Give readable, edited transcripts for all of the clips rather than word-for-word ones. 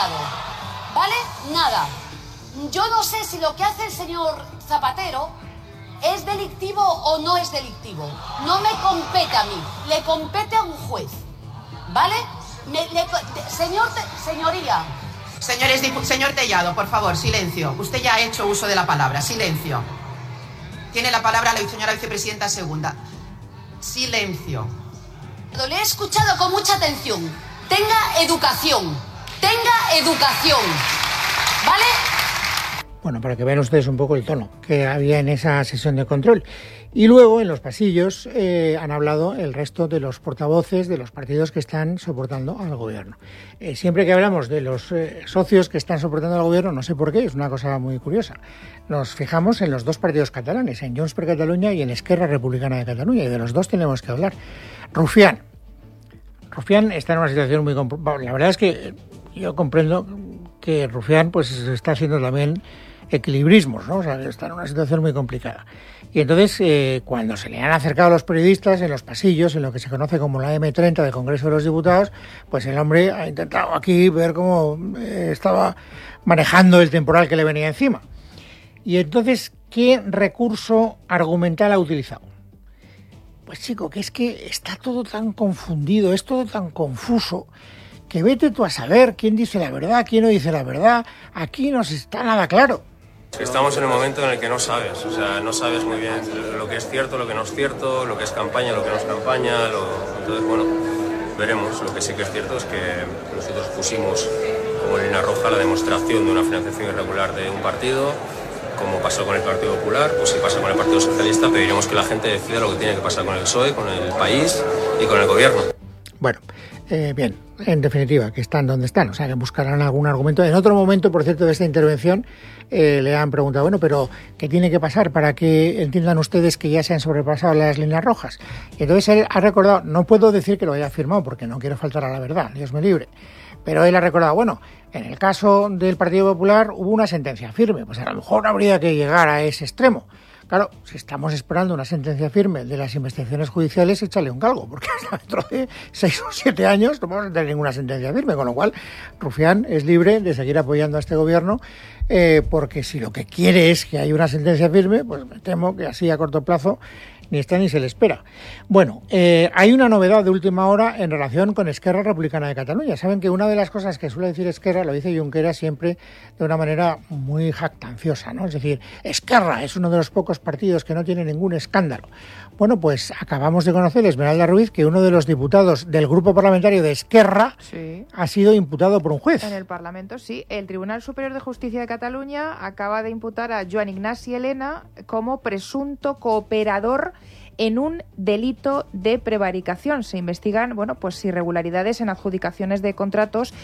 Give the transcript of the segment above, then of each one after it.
callado, ¿vale? Nada. Yo no sé si lo que hace el señor Zapatero es delictivo o no es delictivo. No me compete a mí, le compete a un juez, ¿vale? Señoría. Señor Tellado, por favor, silencio. Usted ya ha hecho uso de la palabra, silencio. Tiene la palabra la señora vicepresidenta segunda. Silencio. Le he escuchado con mucha atención. Tenga educación, ¿vale? Bueno, para que vean ustedes un poco el tono que había en esa sesión de control. Y luego, en los pasillos, han hablado el resto de los portavoces de los partidos que están soportando al gobierno. Siempre que hablamos de los socios que están soportando al gobierno, no sé por qué, es una cosa muy curiosa, nos fijamos en los dos partidos catalanes, en Junts per Catalunya y en Esquerra Republicana de Cataluña, y de los dos tenemos que hablar. Rufián está en una situación muy complicada. La verdad es que yo comprendo que Rufián pues está haciendo también equilibrismos, ¿no? O sea, está en una situación muy complicada. Y entonces, cuando se le han acercado a los periodistas en los pasillos, en lo que se conoce como la M30 del Congreso de los Diputados, pues el hombre ha intentado aquí ver cómo estaba manejando el temporal que le venía encima. Y entonces, ¿qué recurso argumental ha utilizado? Pues chico, que es que está todo tan confundido, es todo tan confuso, que vete tú a saber quién dice la verdad, quién no dice la verdad. Aquí no se está nada claro. Estamos en un momento en el que no sabes, o sea, no sabes muy bien lo que es cierto, lo que no es cierto, lo que es campaña, lo que no es campaña, entonces, bueno, veremos. Lo que sí que es cierto es que nosotros pusimos como línea roja la demostración de una financiación irregular de un partido, como pasó con el Partido Popular, pues si pasa con el Partido Socialista, pediremos que la gente decida lo que tiene que pasar con el PSOE, con el país y con el gobierno. Bueno, bien, en definitiva, que están donde están, o sea, que buscarán algún argumento. En otro momento, por cierto, de esta intervención, le han preguntado, bueno, pero ¿qué tiene que pasar para que entiendan ustedes que ya se han sobrepasado las líneas rojas? Y entonces él ha recordado, no puedo decir que lo haya afirmado porque no quiero faltar a la verdad, Dios me libre, pero él ha recordado, bueno, en el caso del Partido Popular hubo una sentencia firme, pues a lo mejor habría que llegar a ese extremo. Claro, si estamos esperando una sentencia firme de las investigaciones judiciales, échale un galgo, porque hasta dentro de 6 o 7 años no vamos a tener ninguna sentencia firme, con lo cual Rufián es libre de seguir apoyando a este gobierno, porque si lo que quiere es que haya una sentencia firme, pues me temo que así a corto plazo ni está ni se le espera. Bueno, hay una novedad de última hora en relación con Esquerra Republicana de Cataluña. Saben que una de las cosas que suele decir Esquerra, lo dice Junqueras siempre de una manera muy jactanciosa, ¿no? Es decir, Esquerra es uno de los pocos partidos que no tiene ningún escándalo. Bueno, pues acabamos de conocer, Esmeralda Ruiz, que uno de los diputados del grupo parlamentario de Esquerra ha sido imputado por un juez. En el Parlamento, sí. El Tribunal Superior de Justicia de Cataluña acaba de imputar a Joan Ignasi Elena como presunto cooperador en un delito de prevaricación. Se investigan, bueno, pues irregularidades en adjudicaciones de contratos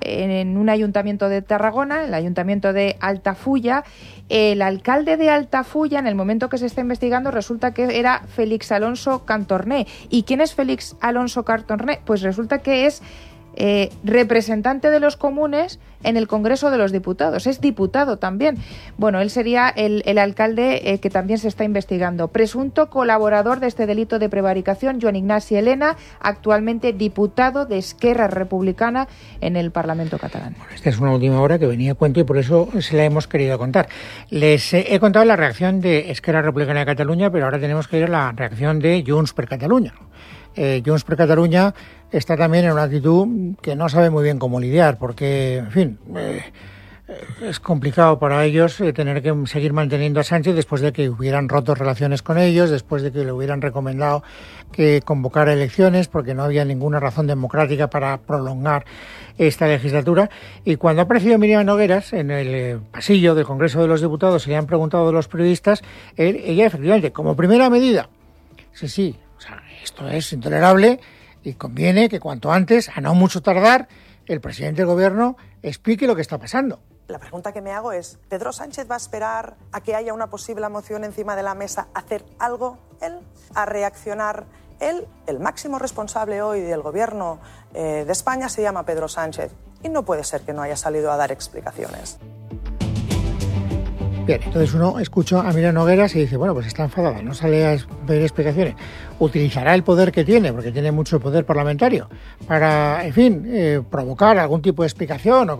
en un ayuntamiento de Tarragona, el ayuntamiento de Altafulla. El alcalde de Altafulla, en el momento que se está investigando, resulta que era Félix Alonso Cantorné. ¿Y quién es Félix Alonso Cantorné? Pues resulta que es representante de los comunes en el Congreso de los Diputados, es diputado también. Bueno, él sería el alcalde que también se está investigando. Presunto colaborador de este delito de prevaricación, Joan Ignasi Elena, actualmente diputado de Esquerra Republicana en el Parlamento catalán. Bueno, esta es una última hora que venía a cuento y por eso se la hemos querido contar. Les he contado la reacción de Esquerra Republicana de Cataluña, pero ahora tenemos que ir a la reacción de Junts per Catalunya. Junts per Catalunya está también en una actitud que no sabe muy bien cómo lidiar, porque, en fin, es complicado para ellos tener que seguir manteniendo a Sánchez después de que hubieran roto relaciones con ellos, después de que le hubieran recomendado que convocara elecciones, porque no había ninguna razón democrática para prolongar esta legislatura. Y cuando ha aparecido Miriam Nogueras en el pasillo del Congreso de los Diputados y le han preguntado a los periodistas, ella efectivamente, como primera medida, sí, o sea, esto es intolerable y conviene que cuanto antes, a no mucho tardar, el presidente del gobierno explique lo que está pasando. La pregunta que me hago es, ¿Pedro Sánchez va a esperar a que haya una posible moción encima de la mesa, a hacer algo él, a reaccionar él? El máximo responsable hoy del gobierno de España se llama Pedro Sánchez y no puede ser que no haya salido a dar explicaciones. Bien, entonces uno escucha a Miriam Nogueras y dice, bueno, pues está enfadada, no sale a pedir explicaciones. Utilizará el poder que tiene, porque tiene mucho poder parlamentario, para, en fin, provocar algún tipo de explicación o